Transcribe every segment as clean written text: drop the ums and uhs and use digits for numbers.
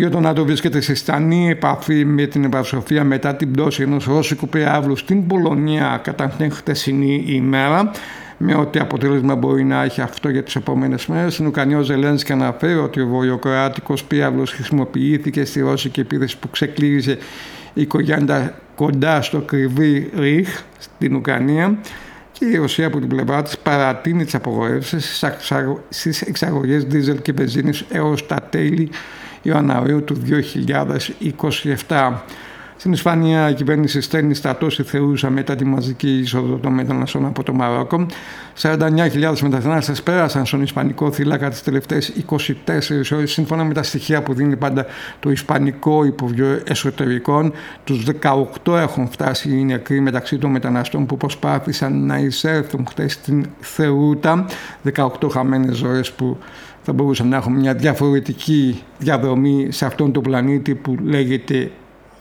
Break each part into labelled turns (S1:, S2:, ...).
S1: Υπουργείο του ΝΑΤΟ βρίσκεται σε στενή επαφή με την Βαρσοβία μετά την πτώση ενός ρώσικου πυράβλου στην Πολωνία κατά την χτεσινή ημέρα. Με ό,τι αποτέλεσμα μπορεί να έχει αυτό για τις επόμενες μέρες. Στην Ουκρανία ο Ζελένσκι αναφέρει ότι ο βορειοκροάτικος πύραυλος χρησιμοποιήθηκε στη ρώσικη επίθεση που ξεκλήριζε η οικογένεια κοντά στο Κρυβί Ριχ στην Ουκρανία, και η Ρωσία από την πλευρά της παρατείνει τις απογορεύσεις στις εξαγωγές δίζελ και βενζίνης έως τα τέλη Ιανουαρίου του 2027. Στην Ισπανία η κυβέρνηση στέλνει στρατό στη Θεούσα μετά τη μαζική είσοδο των μεταναστών από το Μαρόκο. 49.000 μετανάστες πέρασαν στον Ισπανικό θύλακα τις τελευταίες 24 ώρες, σύμφωνα με τα στοιχεία που δίνει πάντα το Ισπανικό Υπουργείο Εσωτερικών. Τους 18 έχουν φτάσει οι νεκροί μεταξύ των μεταναστών που προσπάθησαν να εισέλθουν χτες στην Θεούτα. 18 χαμένες ζωές που θα μπορούσαν να έχουν μια διαφορετική διαδρομή σε αυτόν τον πλανήτη που λέγεται.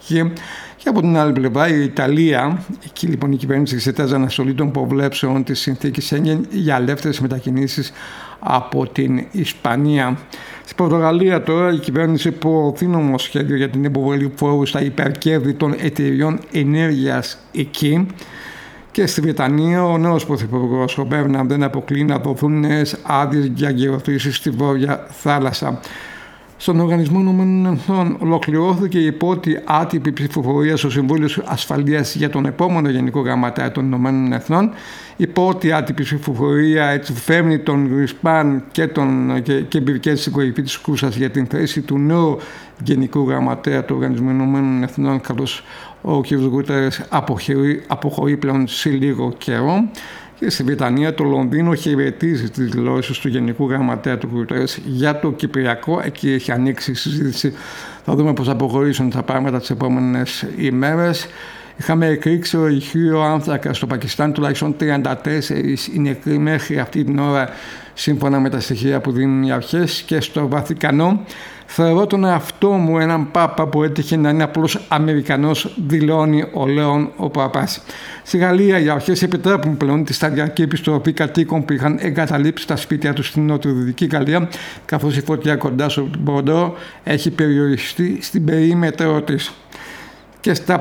S1: Και από την άλλη πλευρά η Ιταλία, εκεί λοιπόν η κυβέρνηση εξετάζει αναστολή των προβλέψεων της συνθήκης Σέγγεν για ελεύθερες μετακινήσεις από την Ισπανία. Στην Πορτογαλία τώρα η κυβέρνηση προωθεί νομοσχέδιο για την υποβολή φόρου στα υπερκέρδη των εταιριών ενέργειας εκεί. Και στη Βρετανία ο νέος πρωθυπουργός ο Μπέρναμ δεν αποκλεί να δοθούν νέες άδειες για γεωθρήσεις στη Βόρεια Θάλασσα. Στον Οργανισμό Ηνωμένων Εθνών ολοκληρώθηκε η πρώτη άτυπη ψηφοφορία στο Συμβούλιο Ασφαλείας για τον επόμενο Γενικό Γραμματέα των Ηνωμένων Εθνών. Η πρώτη άτυπη ψηφοφορία έτσι φέρνει τον Γκρισπάν και εμπειρικές στην κορυφή της κούρσας για την θέση του νέου Γενικού Γραμματέα του Οργανισμού Ηνωμένων Εθνών, καθώς ο κ. Γκούτερες αποχωρεί πλέον σε λίγο καιρό. Και στη Βρετανία το Λονδίνο χαιρετίζει τις δηλώσεις του Γενικού Γραμματέα του Γκούτερες για το Κυπριακό. Εκεί έχει ανοίξει η συζήτηση. Θα δούμε πώς θα προχωρήσουν τα πράγματα τις επόμενες ημέρες. Είχαμε εκρήξει ηχείο άνθρακα στο Πακιστάν, τουλάχιστον 34 είναι νεκροί μέχρι αυτή την ώρα, σύμφωνα με τα στοιχεία που δίνουν οι αρχές. Και στο Βατικανό θεωρώ τον εαυτό μου έναν Πάπα που έτυχε να είναι απλώς Αμερικανός, δηλώνει ο Λέων ο Παπάς. Στη Γαλλία οι αρχές επιτρέπουν πλέον τη σταδιακή επιστροφή κατοίκων που είχαν εγκαταλείψει τα σπίτια τους στην νοτιοδυτική Γαλλία, καθώς η φωτιά κοντά στο Μπορντό έχει περιοριστεί στην περίμετρο της. Και στα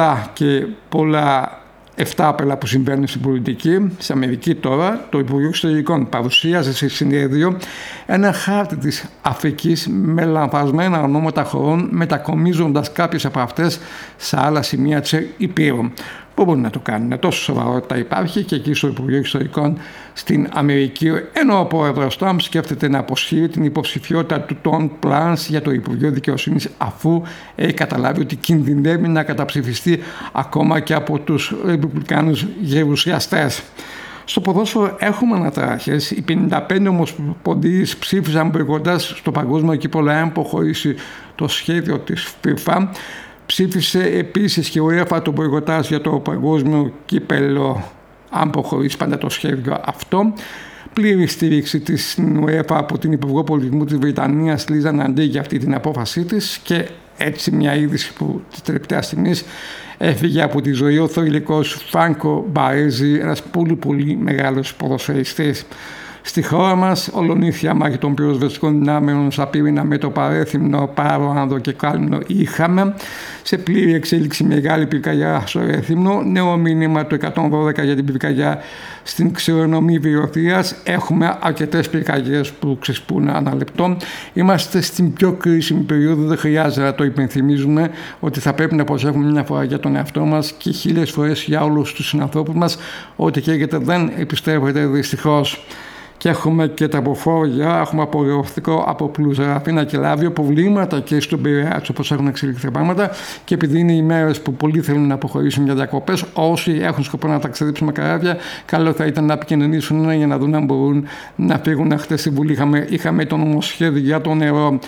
S1: πολλά εφτάπελα που συμβαίνουν στην πολιτική, στην Αμερική τώρα, το Υπουργείο Εξωτερικών παρουσίασε σε συνέδριο ένα χάρτη της Αφρικής με λανθασμένα ονόματα χωρών, μετακομίζοντας κάποιες από αυτές σε άλλα σημεία της Υπήρου. Πού μπορεί να το κάνουν, τόσο σοβαρότητα υπάρχει και εκεί στο Υπουργείο Εξωτερικών στην Αμερική, ενώ ο πρόεδρος Τραμπ σκέφτεται να αποσύρει την υποψηφιότητα του Τον Πλάνς για το Υπουργείο Δικαιοσύνης, αφού έχει καταλάβει ότι κινδυνεύει να καταψηφιστεί ακόμα και από τους Ρεπουμπλικάνους γερουσιαστές. Στο ποδόσφαιρο έχουμε αναταραχές. Οι 55 ομοσπονδίες ψήφισαν μποϊκοτάζ στο Παγκόσμιο Κύπελλο εάν προχωρήσει το σχέδιο της FIFA. Ψήφισε επίσης και η UEFA το μποϊκοτάζ για το Παγκόσμιο Κύπελλο, αν προχωρήσει πάντα το σχέδιο αυτό. Πλήρη στήριξη της UEFA από την Υπουργό Πολιτισμού της Βρετανίας Λίζα Ναντή για αυτή την απόφασή της, και έτσι μια είδηση που τη τελευταία στιγμή έφυγε από τη ζωή ο θρυλικός Φράνκο Μπαρέζι, ένας πολύ μεγάλος ποδοσφαιριστής. Στη χώρα μας, ολονύθια μάχη των πυροσβεστικών δυνάμεων στα πύρινα με το Παρέθυμνο, Πάρο, και Κάλυμνο είχαμε. Σε πλήρη εξέλιξη μεγάλη πυρκαγιά στο Ρέθυμνο. Νέο μήνυμα το 112 για την πυρκαγιά στην Ξηρονομή Βηροθείας. Έχουμε αρκετές πυρκαγιές που ξεσπούν ανά λεπτό. Είμαστε στην πιο κρίσιμη περίοδο. Δεν χρειάζεται να το υπενθυμίζουμε ότι θα πρέπει να προσέχουμε μια φορά για τον εαυτό μας και 1000 φορές για όλους τους συνανθρώπους μας. Ό,τι καίγεται δεν επιστρέφεται δυστυχώς. Και έχουμε και τα αποφόρια, έχουμε απογειωστικό από Πλούζα, Αθήνα και Λάβιο, προβλήματα και στον Πειραιά, όπως έχουν εξελιχθεί τα πράγματα. Και επειδή είναι οι μέρες που πολλοί θέλουν να αποχωρήσουν για διακοπές, όσοι έχουν σκοπό να ταξιδέψουν με καράβια, καλό θα ήταν να επικοινωνήσουν για να δουν αν μπορούν να φύγουν. Χτες στη Βουλή είχαμε το νομοσχέδιο για το νερό,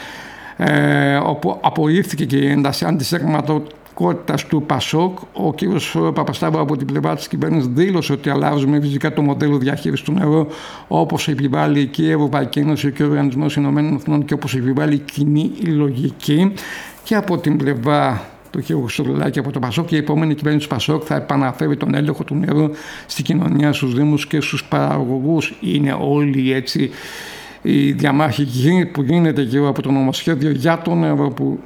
S1: όπου απορρίφθηκε και η ένταση αντισυνταγματικότητας του ΠΑΣΟΚ. Ο κ. Παπασταύρου από την πλευρά της κυβέρνησης δήλωσε ότι αλλάζουμε φυσικά το μοντέλο διαχείρισης του νερού, όπως επιβάλλει και η Ευρωπαϊκή Ένωση και ο Οργανισμός Ηνωμένων Εθνών και όπως επιβάλλει η κοινή λογική. Και από την πλευρά του κ. Χρυστοδουλάκη από το ΠΑΣΟΚ, και η επόμενη κυβέρνηση του ΠΑΣΟΚ θα επαναφέρει τον έλεγχο του νερού στην κοινωνία, στους δήμους και στους παραγωγούς. Είναι όλοι έτσι η διαμάχη που γίνεται γύρω από το νομοσχέδιο για το νερό που